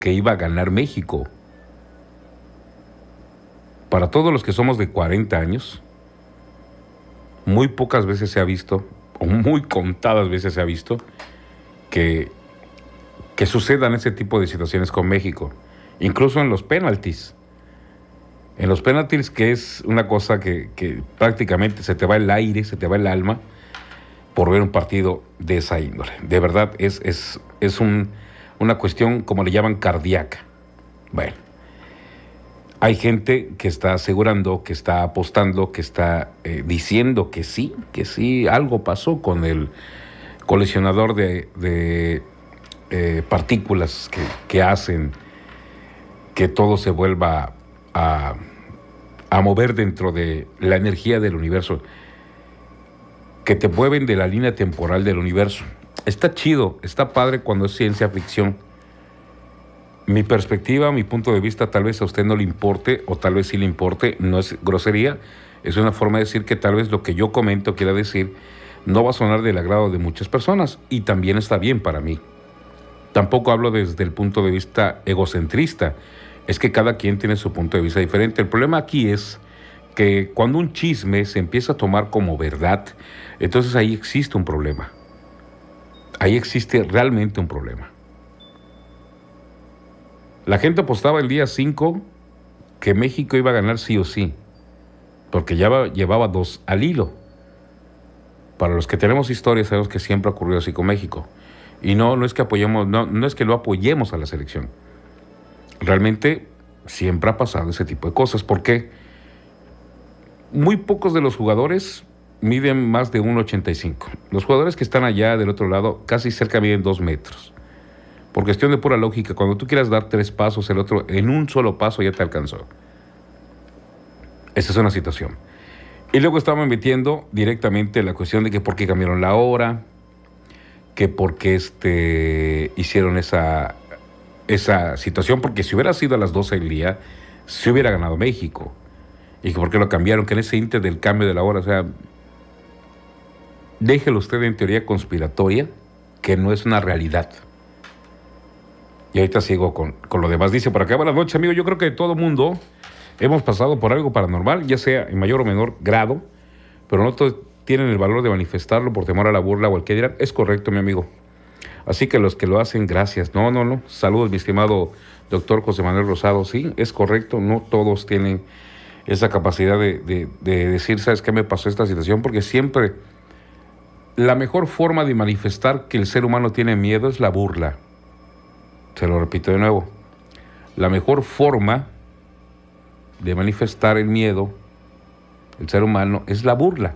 que iba a ganar México. Para todos los que somos de 40 años, muy pocas veces se ha visto, o muy contadas veces se ha visto, que, que sucedan ese tipo de situaciones con México. Incluso en los penaltis. En los penaltis, que es una cosa que prácticamente se te va el aire, se te va el alma, por ver un partido de esa índole. De verdad, una cuestión, como le llaman, cardíaca. Bueno, hay gente que está asegurando, que está apostando, que está diciendo que sí, algo pasó con el colisionador de partículas que hacen que todo se vuelva a mover dentro de la energía del universo, que te mueven de la línea temporal del universo. Está chido, está padre cuando es ciencia ficción. Mi perspectiva, mi punto de vista, tal vez a usted no le importe, o tal vez sí le importe, no es grosería, es una forma de decir que tal vez lo que yo comento, quiera decir, no va a sonar del agrado de muchas personas, y también está bien para mí. Tampoco hablo desde el punto de vista egocentrista, es que cada quien tiene su punto de vista diferente. El problema aquí es que cuando un chisme se empieza a tomar como verdad, entonces ahí existe un problema. Ahí existe realmente un problema. La gente apostaba el día 5 que México iba a ganar sí o sí, porque ya llevaba 2 al hilo. Para los que tenemos historia sabemos que siempre ha ocurrido así con México. Y no es que apoyemos, no es que lo apoyemos a la selección. Realmente siempre ha pasado ese tipo de cosas. ¿Por qué? Muy pocos de los jugadores miden más de 1,85. Los jugadores que están allá del otro lado casi cerca miden 2 metros. Por cuestión de pura lógica, cuando tú quieras dar 3 pasos, el otro en un solo paso ya te alcanzó. Esa es una situación. Y luego estaban metiendo directamente la cuestión de que por qué cambiaron la hora, que por qué hicieron esa situación, porque si hubiera sido a las 12 del día, se hubiera ganado México. Y que por qué lo cambiaron, que en ese inter del cambio de la hora, o sea, déjelo usted en teoría conspiratoria, que no es una realidad. Y ahorita sigo con lo demás. Dice por acá, buenas noches, amigo. Yo creo que todo mundo hemos pasado por algo paranormal, ya sea en mayor o menor grado, pero no todos tienen el valor de manifestarlo por temor a la burla o al que dirán. Es correcto, mi amigo. Así que los que lo hacen, gracias. No. Saludos, mi estimado doctor José Manuel Rosado. Sí, es correcto. No todos tienen esa capacidad de decir, ¿sabes qué me pasó esta situación? Porque siempre la mejor forma de manifestar que el ser humano tiene miedo es la burla. Se lo repito de nuevo. La mejor forma de manifestar el miedo, el ser humano, es la burla.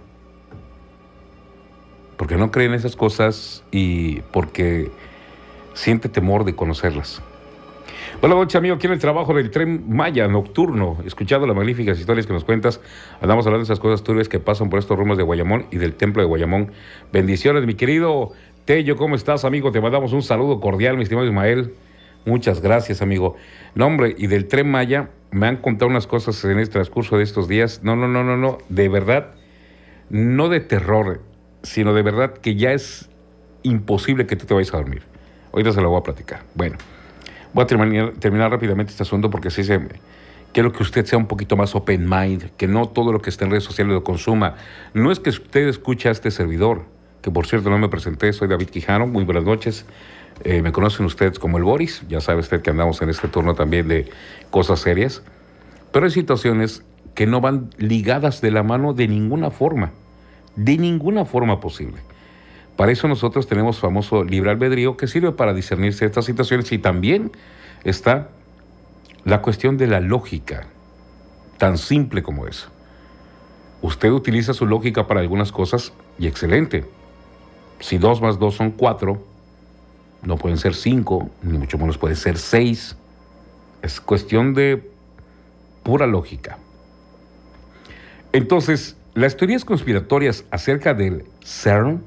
Porque no cree en esas cosas y porque siente temor de conocerlas. Hola, noche, amigo. Aquí en el trabajo del Tren Maya nocturno, escuchando las magníficas historias que nos cuentas, andamos hablando de esas cosas turbias que pasan por estos rumbos de Guayamón y del templo de Guayamón. Bendiciones, mi querido Tello. ¿Cómo estás, amigo? Te mandamos un saludo cordial, mi estimado Ismael. Muchas gracias, amigo. No, hombre, y del Tren Maya me han contado unas cosas en el transcurso de estos días. No. De verdad, no de terror, sino de verdad que ya es imposible que tú te vayas a dormir. Ahorita se lo voy a platicar. Bueno, voy a terminar rápidamente este asunto porque quiero que usted sea un poquito más open mind, que no todo lo que está en redes sociales lo consuma. No es que usted escuche a este servidor, que por cierto no me presenté, soy David Quijano, muy buenas noches. Me conocen ustedes como el Boris, ya sabe usted que andamos en este turno también de cosas serias, pero hay situaciones que no van ligadas de la mano de ninguna forma posible. Para eso nosotros tenemos famoso libre albedrío que sirve para discernir ciertas situaciones, y también está la cuestión de la lógica, tan simple como eso. Usted utiliza su lógica para algunas cosas y excelente. Si 2 más 2 son 4, no pueden ser 5, ni mucho menos pueden ser 6. Es cuestión de pura lógica. Entonces, las teorías conspiratorias acerca del CERN,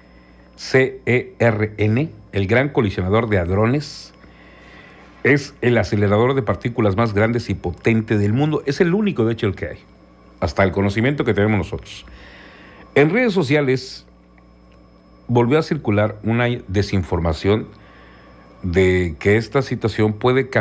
CERN, el gran colisionador de hadrones, es el acelerador de partículas más grandes y potente del mundo. Es el único, de hecho, el que hay, hasta el conocimiento que tenemos nosotros. En redes sociales volvió a circular una desinformación de que esta situación puede